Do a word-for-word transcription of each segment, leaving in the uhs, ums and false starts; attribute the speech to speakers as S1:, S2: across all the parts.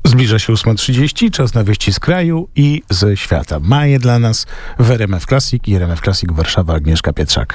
S1: Zbliża się ósma trzydzieści, czas na wieści z kraju i ze świata. Ma je dla nas w R M F Classic i R M F Classic Warszawa Agnieszka Pietrzak.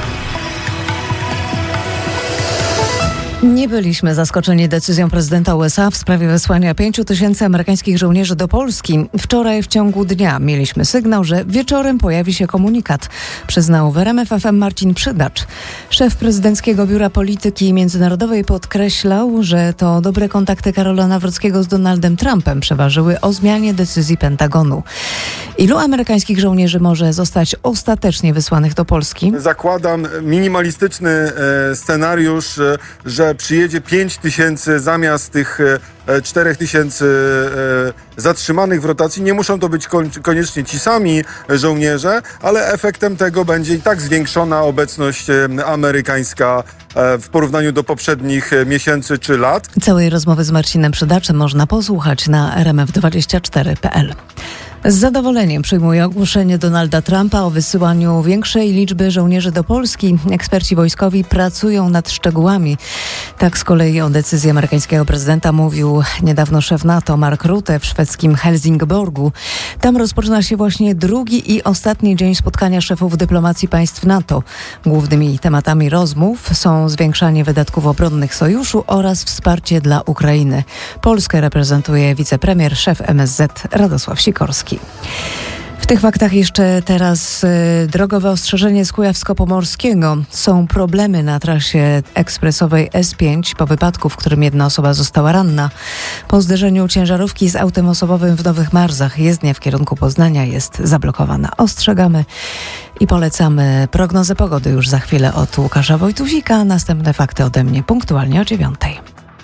S2: Nie byliśmy zaskoczeni decyzją prezydenta U S A w sprawie wysłania pięciu tysięcy amerykańskich żołnierzy do Polski. Wczoraj w ciągu dnia mieliśmy sygnał, że wieczorem pojawi się komunikat, przyznał w R M F F M Marcin Przydacz. Szef prezydenckiego Biura Polityki Międzynarodowej podkreślał, że to dobre kontakty Karola Nawrockiego z Donaldem Trumpem przeważyły o zmianie decyzji Pentagonu. Ilu amerykańskich żołnierzy może zostać ostatecznie wysłanych do Polski?
S3: Zakładam minimalistyczny e, scenariusz, e, że przyjedzie pięć tysięcy zamiast tych e, czterech tysięcy e, zatrzymanych w rotacji. Nie muszą to być kon- koniecznie ci sami żołnierze, ale efektem tego będzie i tak zwiększona obecność e, amerykańska e, w porównaniu do poprzednich e, miesięcy czy lat.
S2: Całej rozmowy z Marcinem Przydaczem można posłuchać na r m f dwadzieścia cztery kropka p l. Z zadowoleniem przyjmuje ogłoszenie Donalda Trumpa o wysyłaniu większej liczby żołnierzy do Polski. Eksperci wojskowi pracują nad szczegółami. Tak z kolei o decyzji amerykańskiego prezydenta mówił niedawno szef NATO Mark Rutte w szwedzkim Helsingborgu. Tam rozpoczyna się właśnie drugi i ostatni dzień spotkania szefów dyplomacji państw NATO. Głównymi tematami rozmów są zwiększanie wydatków obronnych sojuszu oraz wsparcie dla Ukrainy. Polskę reprezentuje wicepremier, szef M S Z Radosław Sikorski. W tych faktach jeszcze teraz y, drogowe ostrzeżenie z Kujawsko-Pomorskiego. Są problemy na trasie ekspresowej S pięć po wypadku, w którym jedna osoba została ranna. Po zderzeniu ciężarówki z autem osobowym w Nowych Marzach jezdnia w kierunku Poznania jest zablokowana. Ostrzegamy i polecamy prognozę pogody już za chwilę od Łukasza Wojtuzika. Następne fakty ode mnie punktualnie o dziewiątej.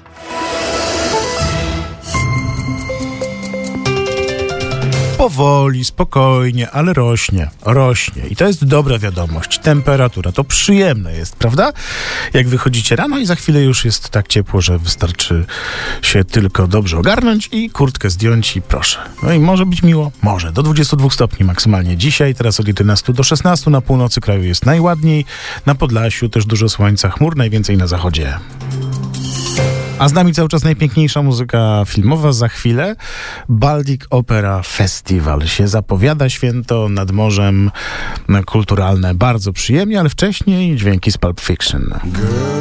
S1: Powoli, spokojnie, ale rośnie, rośnie. I to jest dobra wiadomość. Temperatura to przyjemne jest, prawda? Jak wychodzicie rano i za chwilę już jest tak ciepło, że wystarczy się tylko dobrze ogarnąć i kurtkę zdjąć i proszę. No i może być miło? Może. Do dwudziestu dwóch stopni maksymalnie dzisiaj, teraz od jedenastu do szesnastu. Na północy kraju jest najładniej. Na Podlasiu też dużo słońca, chmur, najwięcej na zachodzie. A z nami cały czas najpiękniejsza muzyka filmowa. Za chwilę Baltic Opera Festival się zapowiada. Święto nad morzem kulturalne. Bardzo przyjemnie, ale wcześniej dźwięki z Pulp Fiction. Girl.